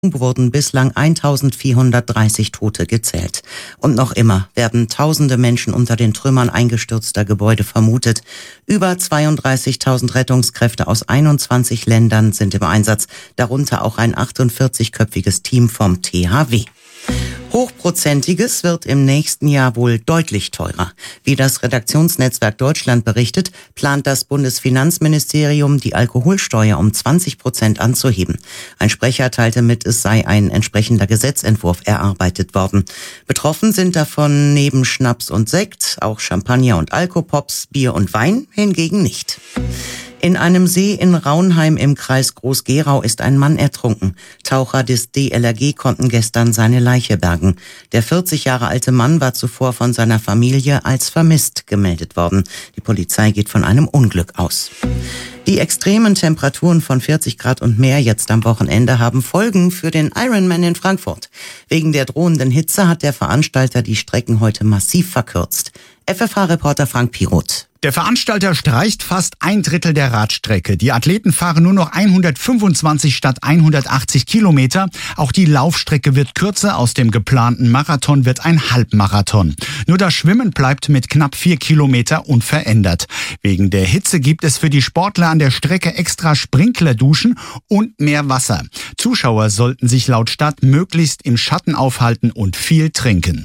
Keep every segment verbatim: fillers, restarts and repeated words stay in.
wurden bislang eintausendvierhundertdreißig Tote gezählt. Und noch immer werden tausende Menschen unter den Trümmern eingestürzter Gebäude vermutet. Über zweiunddreißigtausend Rettungskräfte aus einundzwanzig Ländern sind im Einsatz, darunter auch ein achtundvierzigköpfiges Team vom T H W. Hochprozentiges wird im nächsten Jahr wohl deutlich teurer. Wie das Redaktionsnetzwerk Deutschland berichtet, plant das Bundesfinanzministerium, die Alkoholsteuer um zwanzig Prozent anzuheben. Ein Sprecher teilte mit, es sei ein entsprechender Gesetzentwurf erarbeitet worden. Betroffen sind davon neben Schnaps und Sekt auch Champagner und Alkopops, Bier und Wein hingegen nicht. In einem See in Raunheim im Kreis Groß-Gerau ist ein Mann ertrunken. Taucher des D L R G konnten gestern seine Leiche bergen. Der vierzig Jahre alte Mann war zuvor von seiner Familie als vermisst gemeldet worden. Die Polizei geht von einem Unglück aus. Die extremen Temperaturen von vierzig Grad und mehr jetzt am Wochenende haben Folgen für den Ironman in Frankfurt. Wegen der drohenden Hitze hat der Veranstalter die Strecken heute massiv verkürzt. F F H-Reporter Frank Piroth. Der Veranstalter streicht fast ein Drittel der Radstrecke. Die Athleten fahren nur noch hundertfünfundzwanzig statt hundertachtzig Kilometer. Auch die Laufstrecke wird kürzer. Aus dem geplanten Marathon wird ein Halbmarathon. Nur das Schwimmen bleibt mit knapp vier Kilometer unverändert. Wegen der Hitze gibt es für die Sportler an der Strecke extra Sprinklerduschen und mehr Wasser. Zuschauer sollten sich laut Stadt möglichst im Schatten aufhalten und viel trinken.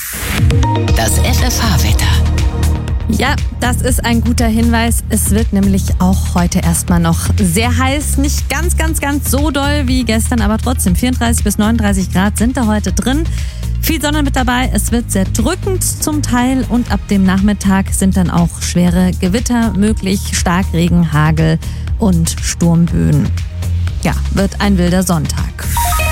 Das F F H-Wetter. Ja, das ist ein guter Hinweis. Es wird nämlich auch heute erstmal noch sehr heiß. Nicht ganz, ganz, ganz so doll wie gestern, aber trotzdem vierunddreißig bis neununddreißig Grad sind da heute drin. Viel Sonne mit dabei. Es wird sehr drückend zum Teil und ab dem Nachmittag sind dann auch schwere Gewitter möglich. Starkregen, Hagel und Sturmböen. Ja, wird ein wilder Sonntag.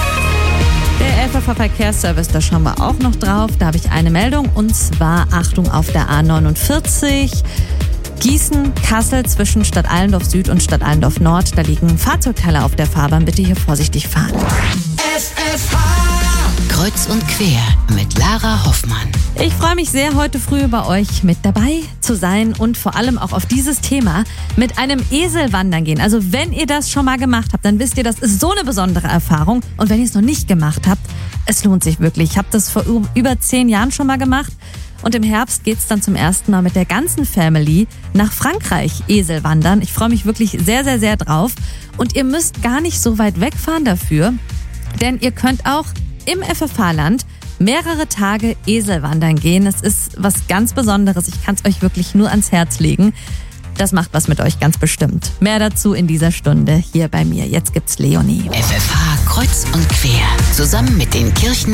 Der F F H-Verkehrsservice, da schauen wir auch noch drauf. Da habe ich eine Meldung und zwar Achtung auf der A neunundvierzig. Gießen, Kassel zwischen Stadt Allendorf Süd und Stadt Allendorf Nord. Da liegen Fahrzeugteile auf der Fahrbahn. Bitte hier vorsichtig fahren. F F H Kreuz und quer mit Lara Hoffmann. Ich freue mich sehr, heute früh bei euch mit dabei zu sein und vor allem auch auf dieses Thema mit einem Esel wandern gehen. Also wenn ihr das schon mal gemacht habt, dann wisst ihr, das ist so eine besondere Erfahrung. Und wenn ihr es noch nicht gemacht habt, es lohnt sich wirklich. Ich habe das vor über zehn Jahren schon mal gemacht. Und im Herbst geht's dann zum ersten Mal mit der ganzen Family nach Frankreich Esel wandern. Ich freue mich wirklich sehr, sehr, sehr drauf. Und ihr müsst gar nicht so weit wegfahren dafür, denn ihr könnt auch im F F H-Land mehrere Tage Esel wandern gehen. Es ist was ganz Besonderes. Ich kann es euch wirklich nur ans Herz legen. Das macht was mit euch ganz bestimmt. Mehr dazu in dieser Stunde hier bei mir. Jetzt gibt's Leonie. F F H Kreuz und quer. Zusammen mit den Kirchen